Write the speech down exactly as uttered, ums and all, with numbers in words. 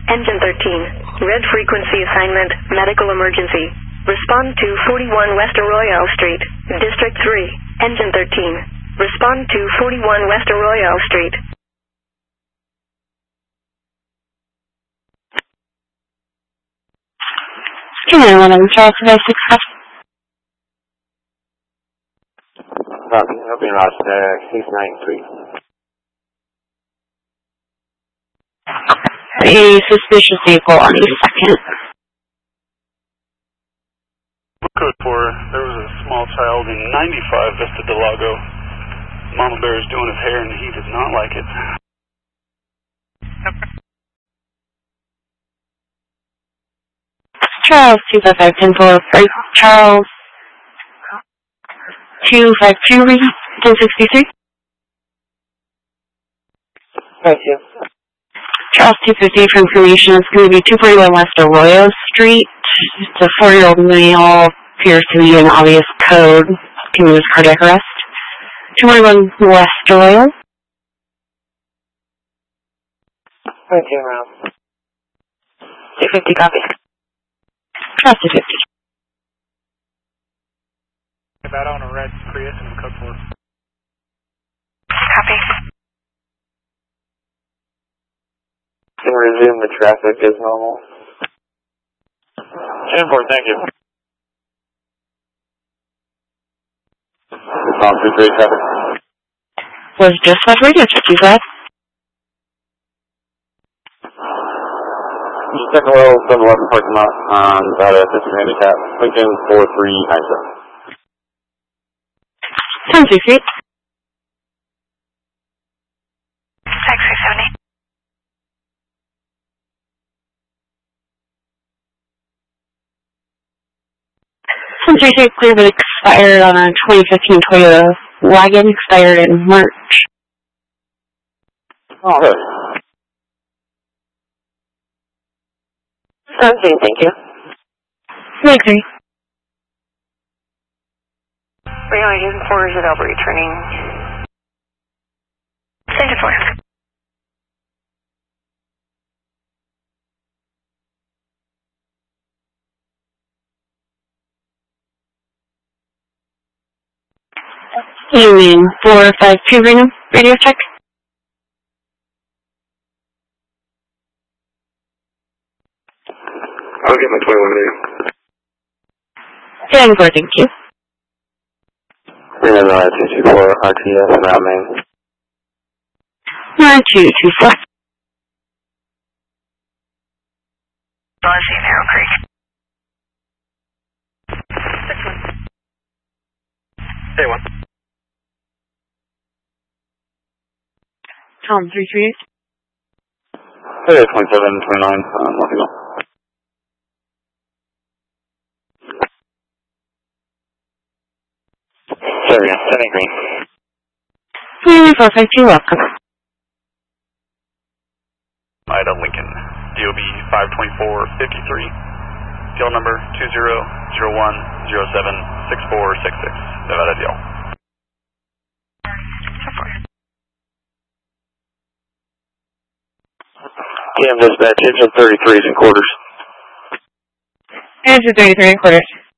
Engine thirteen. Red frequency assignment, medical emergency. Respond to forty-one West Arroyo Street, District three. Engine thirteen. Respond to forty-one West Arroyo Street. nine one one, Charles Device six five. Copy. Open Rochester, six nine three. A suspicious vehicle on the second. Code four, there was a small child in ninety-five Vista Del Lago. Mama Bear is doing his hair and he did not like it. Charles two five five ten four, Charles two five two, ten sixty-three. Thank you. Charles two fifty for information. It's going to be two forty-one West Arroyo Street. It's a four-year-old male, appears to be an obvious code. Continuous cardiac arrest. two forty-one West Arroyo. Thank you, ma'am. two fifty, copy. Charles two fifty. About on a red Prius and code four. Copy. Can resume the traffic as normal. ten four, thank you. Response to three traffic. Was just left radio fifty-five. Just check a little seven eleven parking lot on about a fifty handicap. Lincoln four three nine seven. ten two feet. Taxi seventy. ten three feet clear, but expired on a twenty fifteen Toyota wagon. Expired in March. Oh, really? seventeen, thank you. Thank you. Rio Agent four is available returning. Engine four. Union four five two, radio, radio check. I'll get my twenty-one radio. ten four, thank you. three nine nine two two four R T S Mount Main. nine two two four. Buzzy, Narrow Creek. Hey, one. Tom three three eight. Hey, twenty-seven twenty-nine, um, let me go. There we go, setting green. nine four five two, welcome. Ida Lincoln, D O B five twenty-four fifty-three, deal number two zero zero one zero seven six four six six, Nevada deal. Cam dispatch, engine thirty-three is in quarters. Engine thirty-three in quarters.